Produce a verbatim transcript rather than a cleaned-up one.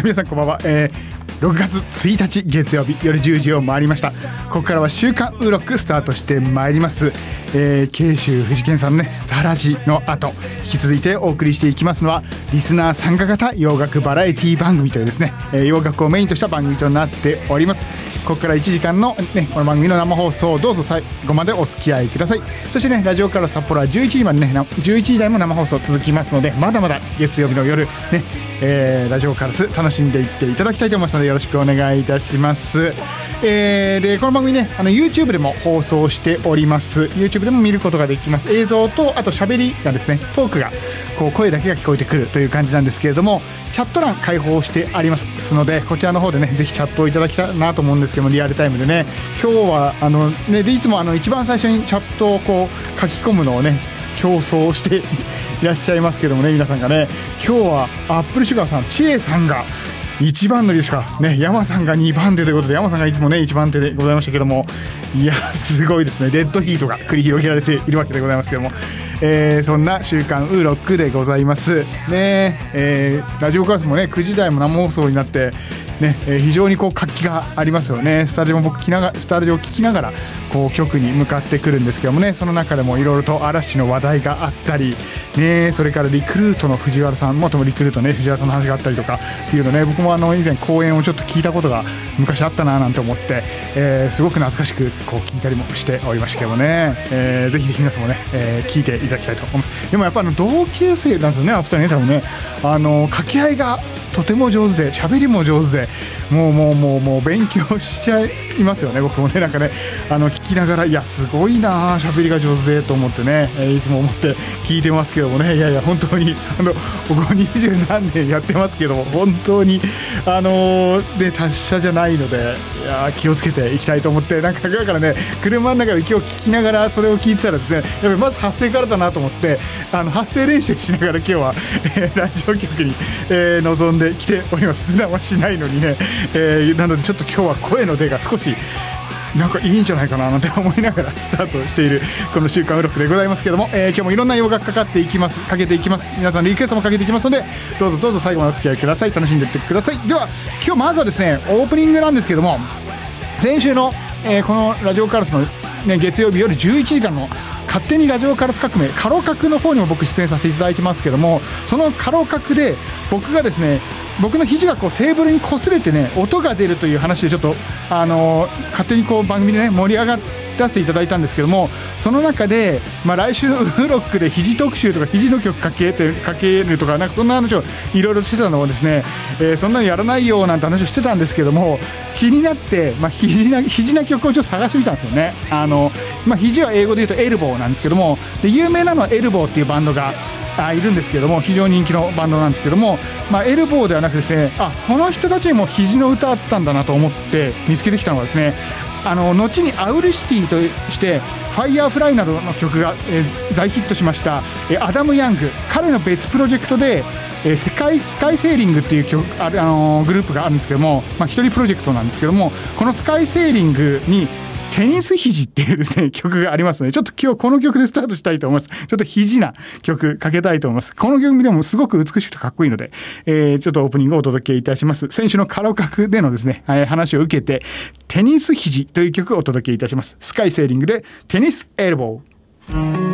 皆さんこんばんは、えー、ろくがつついたち月曜日夜じゅうじを回りました。ここからは週刊ウーロックスタートしてまいります。えー、慶州藤健さんのねスタラジの後、引き続いてお送りしていきますのはリスナー参加型洋楽バラエティ番組というですね、えー、洋楽をメインとした番組となっております。ここからいちじかんの、ね、この番組の生放送をどうぞ最後までお付き合いください。そしてねラジオから札幌はじゅういちじまでねじゅういちじ台も生放送続きますので、まだまだ月曜日の夜ね、えー、ラジオカラス楽しんでいっていただきたいと思いますのでよろしくお願いいたします。えー、でこの番組ねあの YouTube でも放送しております。 YouTube でも見ることができます。映像とあと喋りがですねトークがこう声だけが聞こえてくるという感じなんですけれども、チャット欄開放してありますのでこちらの方でねぜひチャットをいただきたいなと思うんですけども、リアルタイムでね今日はあのねでいつもあの一番最初にチャットをこう書き込むのをね競争していらっしゃいますけどもね、皆さんがね今日はアップルシュガーさん、千恵さんがいちばん乗りですかね、山さんがにばん手ということで、山さんがいつもねいちばん手でございましたけども、いやすごいですね、デッドヒートが繰り広げられているわけでございますけども、えー、そんな週刊ウーロックでございますね。えー、ラジオカラスもねくじ台も生放送になってね、えー、非常にこう活気がありますよね。スタジオも僕聞きながらスタジオを聞きながらこう局に向かってくるんですけどもね、その中でもいろいろと嵐の話題があったりね、それからリクルートの藤原さん、元もリクルートね藤原さんの話があったりとかっていうのね、僕もあの以前講演をちょっと聞いたことが昔あったななんて思って、えー、すごく懐かしくこう聞いたりもしておりましたけどもね、えー、ぜひぜひ皆さんもね、えー、聞いていただきたいと思います。でもやっぱあの同級生なんですよね、お二人ね、多分ねあの掛け合いがとても上手で喋りも上手で、もうもうもうもう勉強しちゃいますよね。僕もねなんかねあの聞きながらいやすごいな喋りが上手でと思ってね、えー、いつも思って聞いてますけどもね、いやいや本当にあの僕にじゅうなんねんやってますけども本当にあのー、で達者じゃないので、いや気をつけていきたいと思って、なんかだからね車の中で今日聞きながらそれを聞いてたらですね、やっぱりまず発声からだなと思ってあの発声練習しながら今日は、えー、ラジオ局に、えー、臨んで来ております。普段はしないのにね、えー、なのでちょっと今日は声の出が少しなんかいいんじゃないかななんて思いながらスタートしているこの週刊ウーロックでございますけども、えー、今日もいろんな洋楽かかっていきますかけていきます。皆さんのリクエストもかけていきますのでどうぞどうぞ最後までお付き合いください。楽しんでいってください。では今日まずはですねオープニングなんですけども、先週の、えー、このラジオカラスの、ね、月曜日夜じゅういちじかんの勝手にラジオカラス革命カロカクの方にも僕出演させていただいてますけども、そのカロカクで僕がですね僕の肘がこうテーブルに擦れてね音が出るという話でちょっと、あのー、勝手にこう番組でね盛り上がらせていただいたんですけども、その中で、まあ、来週のウーロックで肘特集とか肘の曲かけてかけるとかなんかそんな話をいろいろしてたのをですね、えー、そんなのやらないよなんて話をしてたんですけども、気になって、まあ、肘な肘な曲をちょっと探してみたんですよね。あの、まあ、肘は英語で言うとエルボーなんですけども、で有名なのはエルボーっていうバンドがあいるんですけども、非常に人気のバンドなんですけども、まあ、エルボーではなくですね、あこの人たちにも肘の歌あったんだなと思って見つけてきたのがですね、あの後にアウルシティとしてファイヤーフライなどの曲が、えー、大ヒットしました、えー、アダム・ヤング、彼の別プロジェクトで、えー、世界スカイセーリングっていう曲ある、あのー、グループがあるんですけども、まあ、一人プロジェクトなんですけども、このスカイセーリングにテニス肘っていうですね曲がありますので、ちょっと今日この曲でスタートしたいと思います。ちょっと肘な曲かけたいと思います。この曲でもすごく美しくてかっこいいので、えー、ちょっとオープニングをお届けいたします。先週のカロカクでのですね、えー、話を受けてテニス肘という曲をお届けいたします。スカイセーリングでテニスエルボー。